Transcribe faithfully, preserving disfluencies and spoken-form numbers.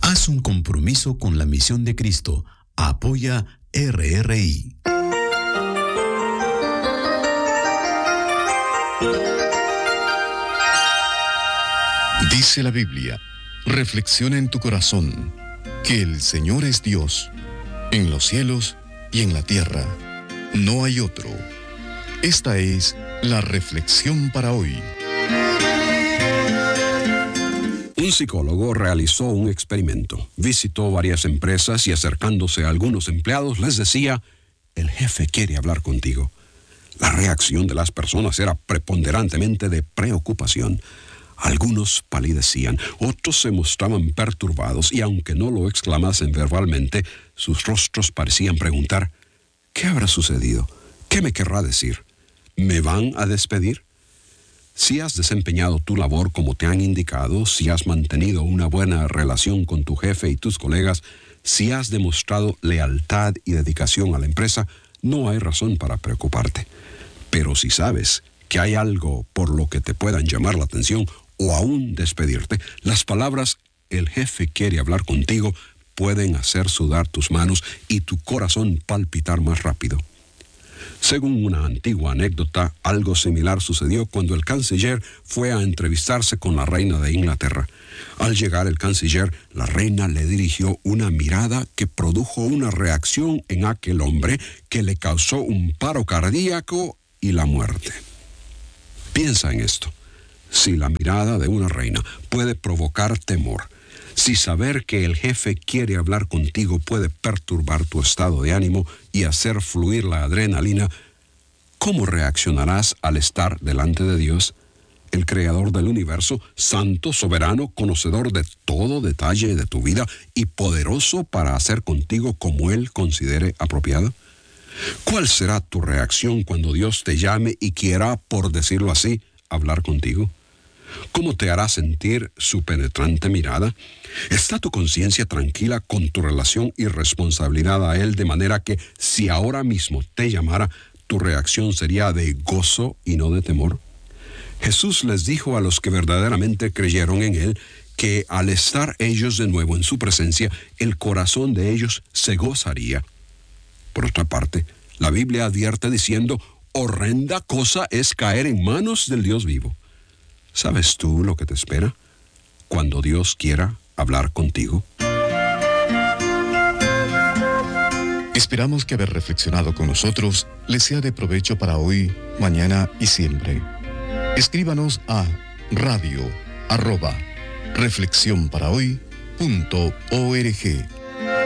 Haz un compromiso con la misión de Cristo. Apoya R R I. Dice la Biblia, reflexiona en tu corazón que el Señor es Dios, en los cielos y en la tierra. No hay otro. Esta es la reflexión para hoy. Un psicólogo realizó un experimento. Visitó varias empresas y acercándose a algunos empleados les decía, el jefe quiere hablar contigo. La reacción de las personas era preponderantemente de preocupación. Algunos palidecían, otros se mostraban perturbados y aunque no lo exclamasen verbalmente, sus rostros parecían preguntar, ¿qué habrá sucedido? ¿Qué me querrá decir? ¿Me van a despedir? Si has desempeñado tu labor como te han indicado, si has mantenido una buena relación con tu jefe y tus colegas, si has demostrado lealtad y dedicación a la empresa, no hay razón para preocuparte. Pero si sabes que hay algo por lo que te puedan llamar la atención o aún despedirte, las palabras «el jefe quiere hablar contigo» pueden hacer sudar tus manos y tu corazón palpitar más rápido. Según una antigua anécdota, algo similar sucedió cuando el canciller fue a entrevistarse con la reina de Inglaterra. Al llegar el canciller, la reina le dirigió una mirada que produjo una reacción en aquel hombre que le causó un paro cardíaco y la muerte. Piensa en esto. Si la mirada de una reina puede provocar temor, si saber que el jefe quiere hablar contigo puede perturbar tu estado de ánimo y hacer fluir la adrenalina, ¿cómo reaccionarás al estar delante de Dios, el creador del universo, santo, soberano, conocedor de todo detalle de tu vida y poderoso para hacer contigo como Él considere apropiado? ¿Cuál será tu reacción cuando Dios te llame y quiera, por decirlo así, hablar contigo? ¿Cómo te hará sentir su penetrante mirada? ¿Está tu conciencia tranquila con tu relación y responsabilidad a Él de manera que si ahora mismo te llamara, tu reacción sería de gozo y no de temor? Jesús les dijo a los que verdaderamente creyeron en Él que al estar ellos de nuevo en su presencia, el corazón de ellos se gozaría. Por otra parte, la Biblia advierte diciendo, horrenda cosa es caer en manos del Dios vivo. ¿Sabes tú lo que te espera cuando Dios quiera hablar contigo? Esperamos que haber reflexionado con nosotros les sea de provecho para hoy, mañana y siempre. Escríbanos a radio arroba reflexión para hoy punto org.